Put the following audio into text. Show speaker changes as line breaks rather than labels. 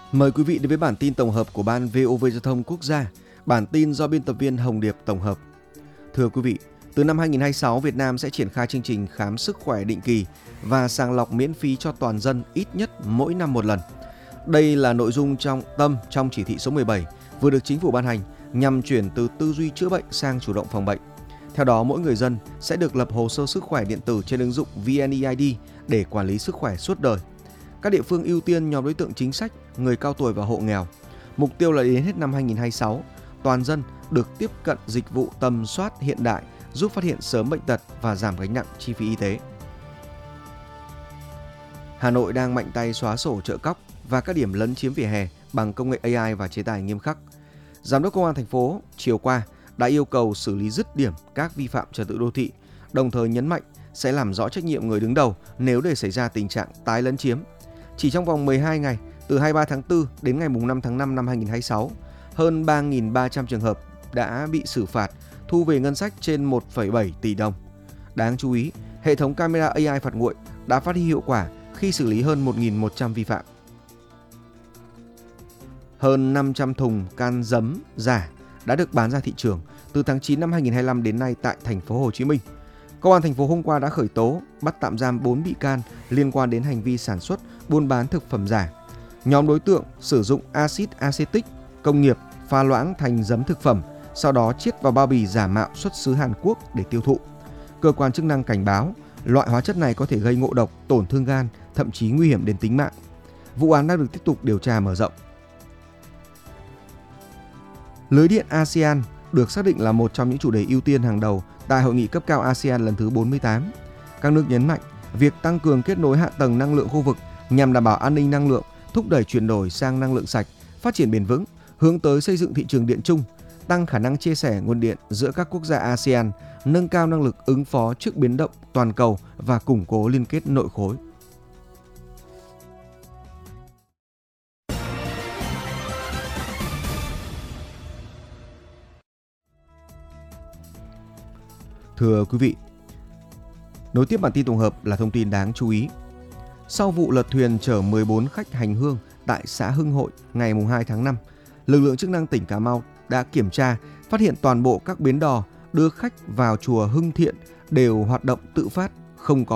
Mời quý vị đến với bản tin tổng hợp của Ban VOV Giao thông Quốc gia. Bản tin do biên tập viên Hồng Điệp tổng hợp. Thưa quý vị, từ năm 2026, Việt Nam sẽ triển khai chương trình khám sức khỏe định kỳ và sàng lọc miễn phí cho toàn dân ít nhất mỗi năm một lần. Đây là nội dung trọng tâm trong chỉ thị số 17 vừa được Chính phủ ban hành nhằm chuyển từ tư duy chữa bệnh sang chủ động phòng bệnh. Theo đó, mỗi người dân sẽ được lập hồ sơ sức khỏe điện tử trên ứng dụng VNeID để quản lý sức khỏe suốt đời. Các địa phương ưu tiên nhóm đối tượng chính sách, người cao tuổi và hộ nghèo. Mục tiêu là đến hết năm 2026, toàn dân được tiếp cận dịch vụ tầm soát hiện đại, giúp phát hiện sớm bệnh tật và giảm gánh nặng chi phí y tế. Hà Nội đang mạnh tay xóa sổ chợ cóc và các điểm lấn chiếm vỉa hè bằng công nghệ AI và chế tài nghiêm khắc. Giám đốc Công an thành phố chiều qua đã yêu cầu xử lý dứt điểm các vi phạm trật tự đô thị, đồng thời nhấn mạnh sẽ làm rõ trách nhiệm người đứng đầu nếu để xảy ra tình trạng tái lấn chiếm. Chỉ trong vòng 12 ngày, từ 23 tháng 4 đến ngày 5 tháng 5 năm 2026, hơn 3.300 trường hợp đã bị xử phạt, thu về ngân sách trên 1,7 tỷ đồng. Đáng chú ý, hệ thống camera AI phạt nguội đã phát huy hiệu quả khi xử lý hơn 1.100 vi phạm. Hơn 500 thùng can giấm giả đã được bán ra thị trường từ tháng 9 năm 2025 đến nay tại thành phố Hồ Chí Minh. Công an thành phố hôm qua đã khởi tố, bắt tạm giam 4 bị can liên quan đến hành vi sản xuất, buôn bán thực phẩm giả. Nhóm đối tượng sử dụng axit acetic công nghiệp pha loãng thành giấm thực phẩm, sau đó chiết vào bao bì giả mạo xuất xứ Hàn Quốc để tiêu thụ. Cơ quan chức năng cảnh báo, loại hóa chất này có thể gây ngộ độc, tổn thương gan, thậm chí nguy hiểm đến tính mạng. Vụ án đang được tiếp tục điều tra mở rộng. Lưới điện ASEAN được xác định là một trong những chủ đề ưu tiên hàng đầu tại Hội nghị cấp cao ASEAN lần thứ 48. Các nước nhấn mạnh việc tăng cường kết nối hạ tầng năng lượng khu vực nhằm đảm bảo an ninh năng lượng, thúc đẩy chuyển đổi sang năng lượng sạch, phát triển bền vững, hướng tới xây dựng thị trường điện chung, tăng khả năng chia sẻ nguồn điện giữa các quốc gia ASEAN, nâng cao năng lực ứng phó trước biến động toàn cầu và củng cố liên kết nội khối. Thưa quý vị, nối tiếp bản tin tổng hợp là thông tin đáng chú ý. Sau vụ lật thuyền chở 14 khách hành hương tại xã Hưng Hội ngày 2 tháng 5, lực lượng chức năng tỉnh Cà Mau đã kiểm tra, phát hiện toàn bộ các bến đò đưa khách vào chùa Hưng Thiện đều hoạt động tự phát, không có